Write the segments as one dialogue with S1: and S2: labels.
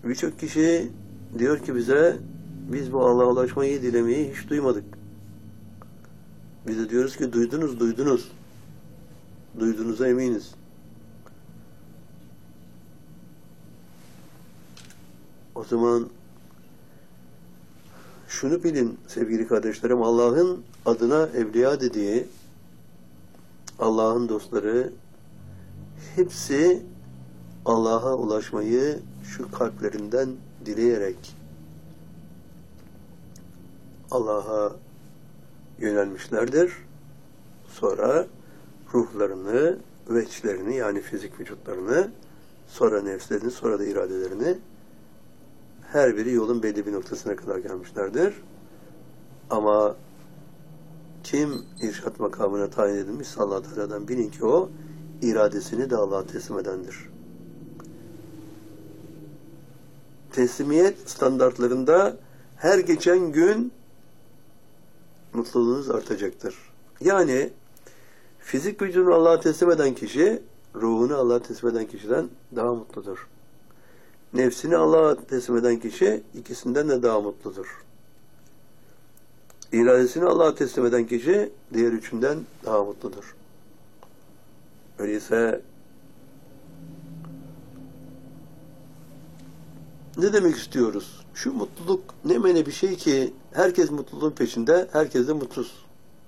S1: Birçok kişi diyor ki bize, biz bu Allah'a ulaşmayı dilemeyi hiç duymadık. Biz de diyoruz ki duydunuz, duydunuz. Duyduğunuza eminiz. O zaman şunu bilin sevgili kardeşlerim, Allah'ın adına evliya dediği, Allah'ın dostları hepsi Allah'a ulaşmayı şu kalplerinden dileyerek Allah'a yönelmişlerdir. Sonra ruhlarını ve içlerini, yani fizik vücutlarını, sonra nefslerini, sonra da iradelerini, her biri yolun belli bir noktasına kadar gelmişlerdir. Ama kim irşat makamına tayin edilmiş Allah Teala'dan, bilin ki o iradesini de Allah'a teslim edendir. Teslimiyet standartlarında her geçen gün mutluluğunuz artacaktır. Yani fizik vücudunu Allah'a teslim eden kişi, ruhunu Allah'a teslim eden kişiden daha mutludur. Nefsini Allah'a teslim eden kişi ikisinden de daha mutludur. İradesini Allah'a teslim eden kişi diğer üçünden daha mutludur. Öyleyse ne demek istiyoruz? Şu mutluluk ne mene bir şey ki herkes mutluluğun peşinde, herkes de mutsuz.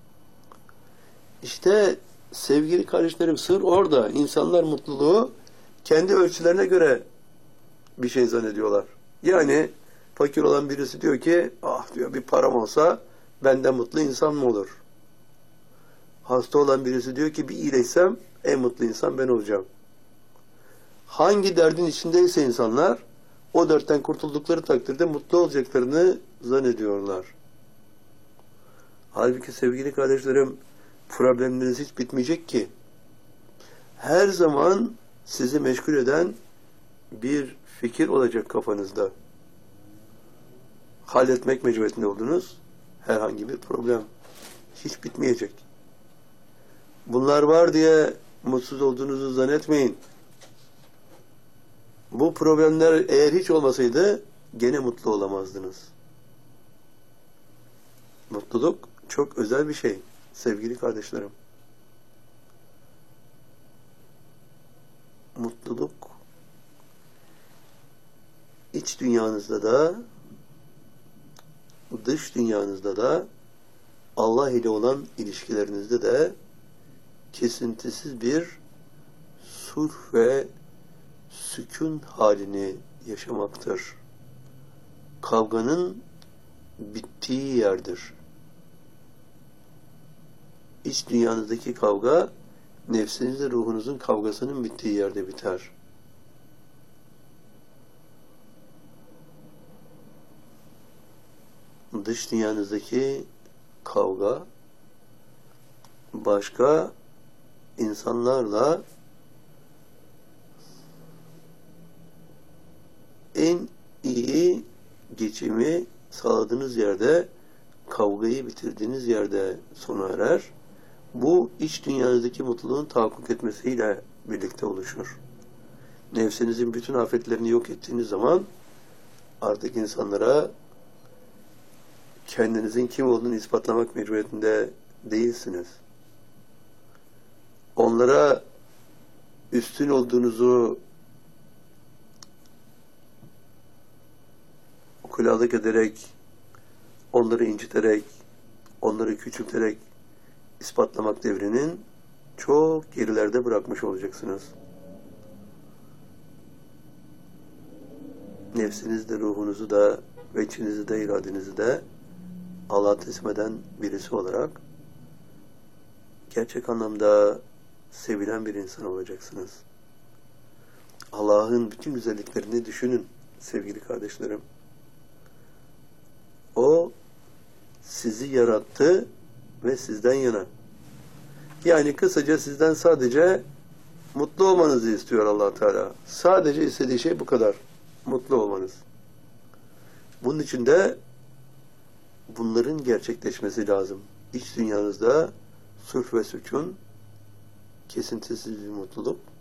S1: İşte sevgili kardeşlerim, sır orada. İnsanlar mutluluğu kendi ölçülerine göre bir şey zannediyorlar. Yani fakir olan birisi diyor ki, ah diyor, bir param olsa benden mutlu insan mı olur? Hasta olan birisi diyor ki, bir iyileşsem en mutlu insan ben olacağım. Hangi derdin içindeyse insanlar, o dertten kurtuldukları takdirde mutlu olacaklarını zannediyorlar. Halbuki sevgili kardeşlerim, problemleriniz hiç bitmeyecek ki. Her zaman sizi meşgul eden bir fikir olacak kafanızda. Halletmek mecburiyetinde olduğunuz herhangi bir problem hiç bitmeyecek. Bunlar var diye mutsuz olduğunuzu zannetmeyin. Bu problemler eğer hiç olmasaydı gene mutlu olamazdınız. Mutluluk çok özel bir şey sevgili kardeşlerim. Mutluluk iç dünyanızda da dış dünyanızda da Allah ile olan ilişkilerinizde de kesintisiz bir sulh ve sükun halini yaşamaktır. Kavganın bittiği yerdir. İç dünyanızdaki kavga, nefsinizle ruhunuzun kavgasının bittiği yerde biter. Dış dünyanızdaki kavga, başka insanlarla en iyi geçimi sağladığınız yerde, kavgayı bitirdiğiniz yerde sona erer. Bu iç dünyanızdaki mutluluğun tahakkuk etmesiyle birlikte oluşur. Nefsinizin bütün afetlerini yok ettiğiniz zaman artık insanlara kendinizin kim olduğunu ispatlamak mecburiyetinde değilsiniz. Onlara üstün olduğunuzu ukalalık ederek, onları inciterek, onları küçülterek ispatlamak devrinin çok gerilerde bırakmış olacaksınız. Nefsinizi de, ruhunuzu da, ve içinizi de, iradenizi de Allah'a teslim eden birisi olarak gerçek anlamda sevilen bir insan olacaksınız. Allah'ın bütün güzelliklerini düşünün sevgili kardeşlerim. O sizi yarattı ve sizden yana. Yani kısaca sizden sadece mutlu olmanızı istiyor Allah Teala. Sadece istediği şey bu kadar. Mutlu olmanız. Bunun için de bunların gerçekleşmesi lazım. İç dünyanızda sulh ve sükun, kesintisiz bir mutluluk,